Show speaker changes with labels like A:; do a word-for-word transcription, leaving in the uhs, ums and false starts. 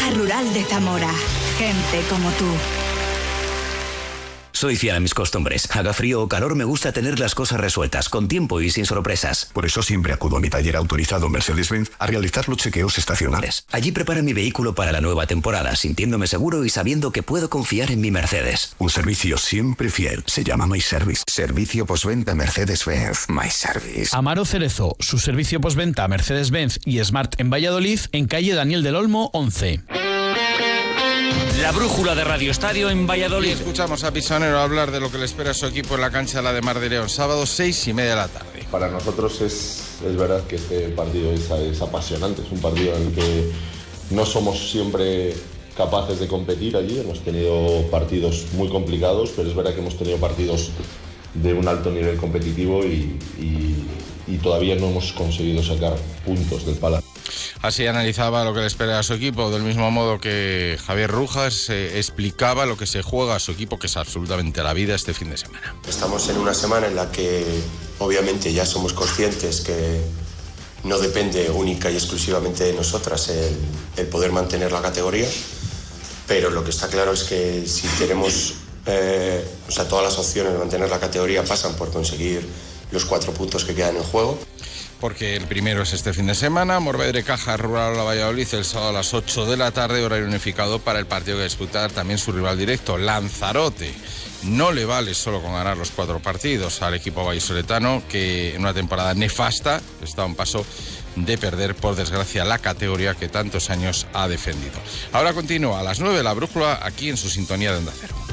A: Caja Rural de Zamora. Gente como tú.
B: Soy fiel a mis costumbres. Haga frío o calor, me gusta tener las cosas resueltas, con tiempo y sin sorpresas.
C: Por eso siempre acudo a mi taller autorizado Mercedes-Benz a realizar los chequeos estacionales.
B: Allí prepara mi vehículo para la nueva temporada, sintiéndome seguro y sabiendo que puedo confiar en mi Mercedes.
C: Un servicio siempre fiel. Se llama MyService.
D: Servicio postventa Mercedes-Benz. MyService.
E: Amaro Cerezo, su servicio postventa Mercedes-Benz y Smart en Valladolid, en calle Daniel del Olmo, once.
F: La brújula de Radio Estadio en Valladolid.
G: Y escuchamos a Pisonero hablar de lo que le espera a su equipo en la cancha la de Mar de León, sábado seis y media de la tarde.
H: Para nosotros es, es verdad que este partido es, es apasionante, es un partido en el que no somos siempre capaces de competir allí, hemos tenido partidos muy complicados, pero es verdad que hemos tenido partidos de un alto nivel competitivo y, y, y todavía no hemos conseguido sacar puntos del Palacio.
G: Así analizaba lo que le espera a su equipo, del mismo modo que Javier Rujas eh, explicaba lo que se juega a su equipo, que es absolutamente la vida este fin de semana.
I: Estamos en una semana en la que obviamente ya somos conscientes que no depende única y exclusivamente de nosotras el, el poder mantener la categoría, pero lo que está claro es que si queremos, eh, o sea, todas las opciones de mantener la categoría pasan por conseguir los cuatro puntos que quedan en juego.
G: Porque el primero es este fin de semana, Morvedre Caja Rural a Valladolid el sábado a las ocho de la tarde, horario unificado para el partido que disputar también su rival directo, Lanzarote. No le vale solo con ganar los cuatro partidos al equipo vallisoletano, que en una temporada nefasta está a un paso de perder, por desgracia, la categoría que tantos años ha defendido. Ahora continúa a las nueve la brújula aquí en su sintonía de Onda Cero.